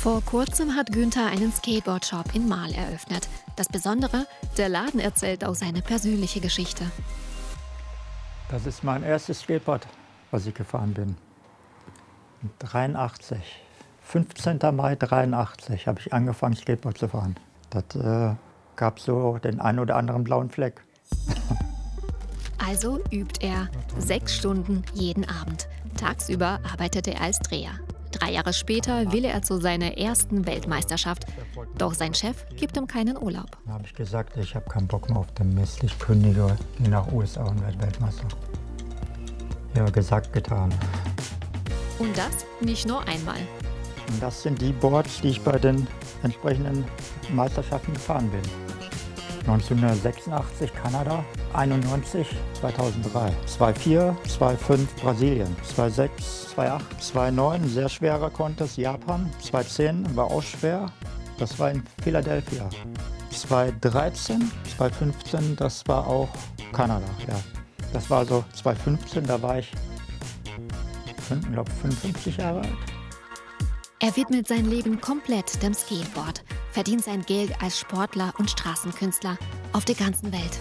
Vor kurzem hat Günther einen Skateboard-Shop in Marl eröffnet. Das Besondere, der Laden erzählt auch seine persönliche Geschichte. Das ist mein erstes Skateboard, was ich gefahren bin. 83. 15. Mai 83 habe ich angefangen, Skateboard zu fahren. Das gab so den einen oder anderen blauen Fleck. Also übt er 6 Stunden jeden Abend. Tagsüber arbeitet er als Dreher. 3 Jahre später will er zu seiner ersten Weltmeisterschaft. Doch sein Chef gibt ihm keinen Urlaub. Da habe ich gesagt, ich habe keinen Bock mehr auf den Mist. Ich kündige, gehe nach USA und werde Weltmeister. Ja, gesagt, getan. Und das nicht nur einmal. Und das sind die Boards, die ich bei den entsprechenden Meisterschaften gefahren bin. 1986 Kanada, 91 2003, 2004, 2005 Brasilien, 2006, 2008, 2009 sehr schwerer Contest Japan, 2010 war auch schwer, das war in Philadelphia. 2013, 2015, das war auch Kanada, ja. Das war so 2015, da war ich, glaube 55 Jahre alt. Er widmet sein Leben komplett dem Skateboard, verdient sein Geld als Sportler und Straßenkünstler auf der ganzen Welt.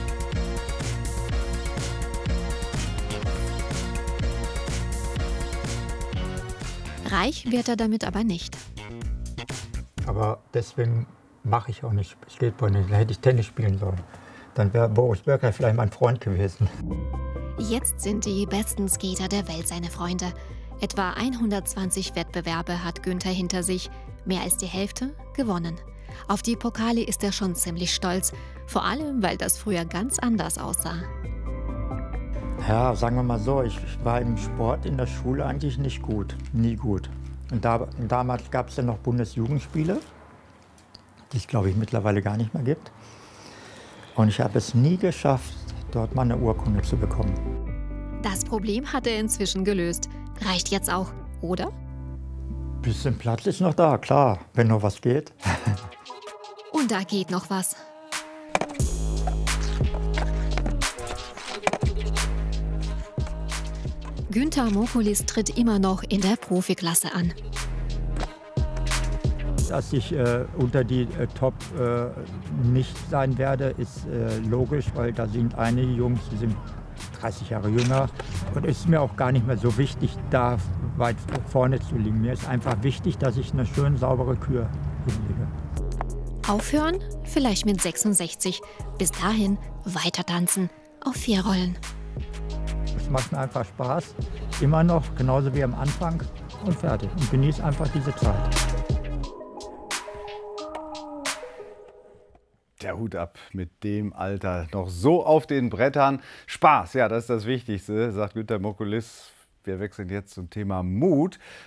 Reich wird er damit aber nicht. Aber deswegen mache ich auch nicht Skateboard, da hätte ich Tennis spielen sollen. Dann wäre Boris Becker vielleicht mein Freund gewesen. Jetzt sind die besten Skater der Welt seine Freunde. Etwa 120 Wettbewerbe hat Günther hinter sich, mehr als die Hälfte gewonnen. Auf die Pokale ist er schon ziemlich stolz, vor allem, weil das früher ganz anders aussah. Ja, sagen wir mal so, ich war im Sport in der Schule eigentlich nicht gut, nie gut. Und damals gab es ja noch Bundesjugendspiele, die es, glaube ich, mittlerweile gar nicht mehr gibt. Und ich habe es nie geschafft, dort mal eine Urkunde zu bekommen. Das Problem hat er inzwischen gelöst. Reicht jetzt auch, oder? Bisschen Platz ist noch da, klar, wenn noch was geht. Und da geht noch was. Günther Mokulis tritt immer noch in der Profiklasse an. Dass ich unter die Top nicht sein werde, ist logisch, weil da sind einige Jungs, die sind 30 Jahre jünger. Und es ist mir auch gar nicht mehr so wichtig, da weit vorne zu liegen. Mir ist einfach wichtig, dass ich eine schön saubere Kür hinlege. Aufhören? Vielleicht mit 66. Bis dahin weiter tanzen auf 4 Rollen. Es macht mir einfach Spaß, immer noch, genauso wie am Anfang, und fertig. Und genieße einfach diese Zeit. Der Hut ab mit dem Alter. Noch so auf den Brettern. Spaß, ja, das ist das Wichtigste, sagt Günther Mokulis. Wir wechseln jetzt zum Thema Mut.